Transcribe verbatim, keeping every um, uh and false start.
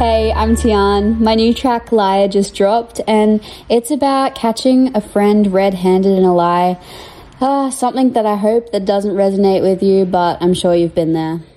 Hey, I'm Tian. My new track Liar just dropped, and it's about catching a friend red-handed in a lie. Uh, something that I hope that doesn't resonate with you, but I'm sure you've been there.